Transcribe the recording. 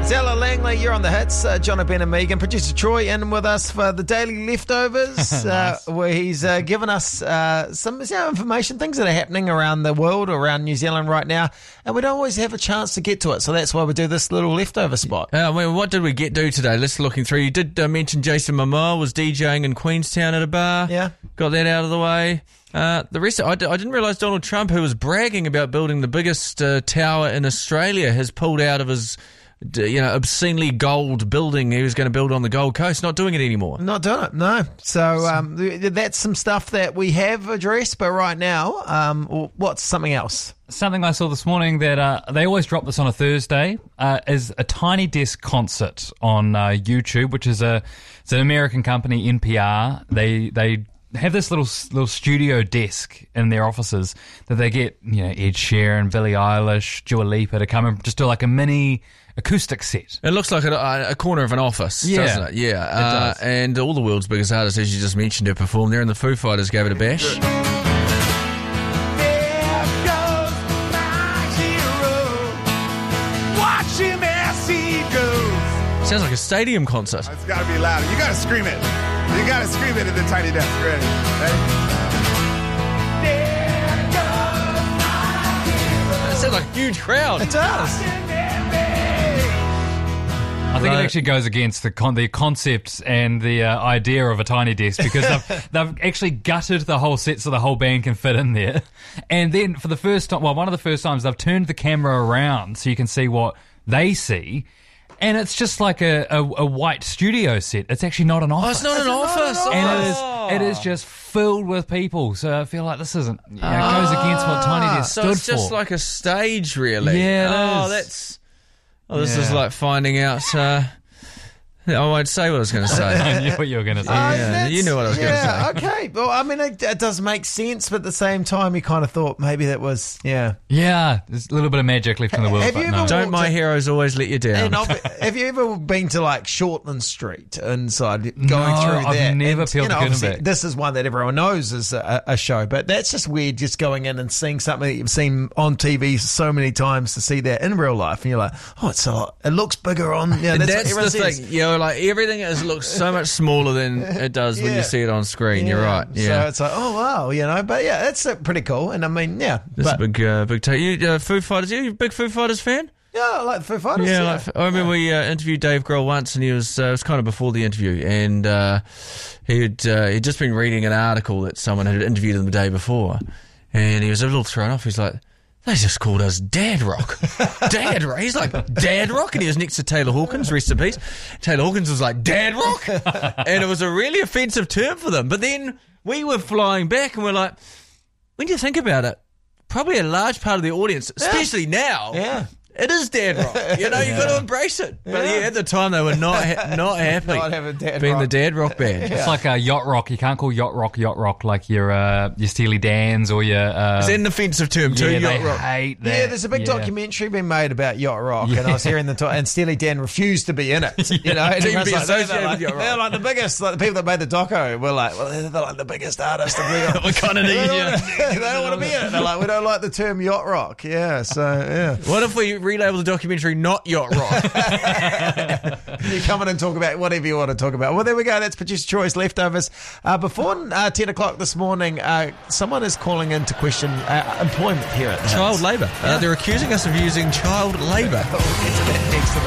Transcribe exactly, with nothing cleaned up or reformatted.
Zella Langley, you're on the hits. Uh, John Ben and Megan, producer Troy, in with us for the Daily Leftovers, Nice. uh, where he's uh, given us uh, some you know, information, things that are happening around the world, around New Zealand right now, and we don't always have a chance to get to it, so that's why we do this little leftover spot. Uh, well, what did we get do today? Let's looking through. You did uh, mention Jason Momoa was DJing in Queenstown at a bar. Yeah. Got that out of the way. Uh, the rest, I, d- I didn't realise Donald Trump, who was bragging about building the biggest uh, tower in Australia, has pulled out of his, d- you know, obscenely gold building he was going to build on the Gold Coast. Not doing it anymore. Not doing it, no. So um, th- that's some stuff that we have addressed, but right now, um, what's something else? Something I saw this morning that uh, they always drop this on a Thursday uh, is a Tiny Desk concert on uh, YouTube, which is a it's an American company, N P R. They they have this little little studio desk in their offices that they get, you know, Ed Sheeran, Billie Eilish, Dua Lipa to come and just do like a mini acoustic set. It looks like a, a corner of an office, Yeah. doesn't it? Yeah. It Uh, does. and all the world's biggest artists, as you just mentioned, have performed there, and the Foo Fighters gave it a bash. Sounds like a stadium concert. It's got to be louder. You got to scream it. You got to scream it at the Tiny Desk. Ready? Ready? It sounds like a huge crowd. It does. I think Right. it actually goes against the con- the concept and the uh, idea of a tiny desk because they've, they've actually gutted the whole set so the whole band can fit in there. And then for the first time, well, one of the first times, they've turned the camera around so you can see what they see. And it's just like a, a, a white studio set. It's actually not an Oh, office. it's not an office. And it Oh. is, it is just filled with people. So I feel like this isn't, you know, it goes against what Tiny Desk So stood it's just for. like a stage, really. Yeah, it oh, is. that's. Oh, this is Yeah. like finding out. Uh, I won't say what I was going to say. I knew what you were going to say. Uh, Yeah, that's- you knew what I was gonna yeah, say. okay. Well, I mean, it, it does make sense, but at the same time, you kind of thought maybe that was, yeah. Yeah, there's a little bit of magic left in the world. Have but you no. ever- Don't my heroes always let you down? And I've, have you ever been to like Shortland Street inside, going No, through I've that? never And, peeled you know, the curtain obviously, back. this is one that everyone knows is a, a show, but that's just weird. Just going in and seeing something that you've seen on T V so many times to see that in real life, and you're like, oh, it's a lot. It looks bigger on. Yeah, that's, That's, what the everyone thing. says. You know, like everything is looks so much smaller than it does when Yeah. you see it on screen. You're right. So Yeah. it's like, oh wow, you know, but yeah, that's uh, pretty cool. And I mean, yeah, That's but, a big, uh, big take. You, uh, Foo Fighters, you a big Foo Fighters fan? yeah, I like the Foo Fighters. Yeah, Yeah, like, I remember we uh, interviewed Dave Grohl once, and he was uh, it was kind of before the interview, and uh, he'd uh, he'd just been reading an article that someone had interviewed him the day before, and he was a little thrown off. He's like, they just called us Dad Rock. Dad Rock. He's like, Dad Rock? And he was next to Taylor Hawkins, rest in peace. Taylor Hawkins was like, Dad Rock? And it was a really offensive term for them. But then we were flying back and we're like, when you think about it, probably a large part of the audience, especially now, yeah. it is Dad Rock. You know, you've got to embrace it. But yeah, at the time, they were not ha- not happy Not having Dad being Rock. the Dad Rock band. It's like a yacht rock. You can't call yacht rock yacht rock like your uh, your Steely Dan's or your. Uh, Is that an offensive term too, yeah, Yacht they Rock? hate that. Yeah, there's a big Yeah. documentary being made about Yacht Rock, and I was hearing the talk, and Steely Dan refused to be in it. You know, and To everyone's be like, they're, associated like, with Yacht Rock. they're like the biggest, like the people that made the doco were like, well, they're like the biggest artists. Of the We kind of need they you. don't wanna- they don't want to be in it. They're like, we don't like the term Yacht Rock. Yeah, so yeah. What if we relabel the documentary not Yacht Rock? You come in and talk about whatever you want to talk about. Well, there we go. That's producer Troy's leftovers. Uh, before uh, ten o'clock this morning, uh, someone is calling in to question uh, employment here at the Child Hits. labour. Uh, they're accusing us of using child labour. We'll get to that next.